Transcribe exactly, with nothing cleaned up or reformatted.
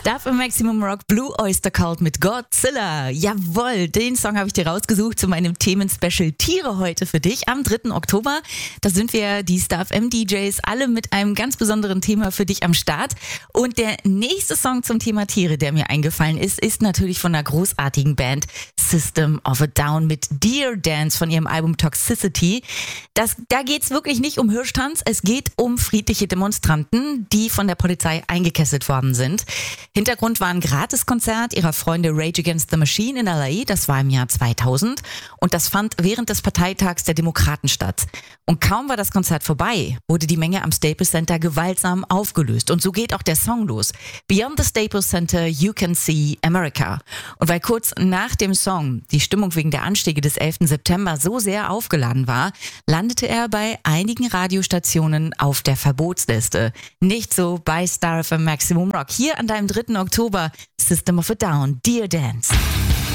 Stuff im Maximum Rock, Blue Oyster Cult mit Godzilla. Jawohl, den Song habe ich dir rausgesucht zu meinem Themen-Special Tiere heute für dich am dritten Oktober. Da sind wir, die Stuff M D Js, alle mit einem ganz besonderen Thema für dich am Start. Und der nächste Song zum Thema Tiere, der mir eingefallen ist, ist natürlich von einer großartigen Band System of a Down mit Deer Dance von ihrem Album Toxicity. Das, da geht's wirklich nicht um Hirschtanz, es geht um friedliche Demonstranten, die von der Polizei eingekesselt worden sind. Hintergrund war ein Gratiskonzert ihrer Freunde Rage Against the Machine in L A, das war im Jahr zweitausend und das fand während des Parteitags der Demokraten statt. Und kaum war das Konzert vorbei, wurde die Menge am Staples Center gewaltsam aufgelöst und so geht auch der Song los. Beyond the Staples Center, you can see America. Und weil kurz nach dem Song die Stimmung wegen der Anschläge des elften September so sehr aufgeladen war, landete er bei einigen Radiostationen auf der Verbotsliste. Nicht so bei Star F M Maximum Rock. Hier an deinem dritten Oktober, System of a Down, Deer Dance.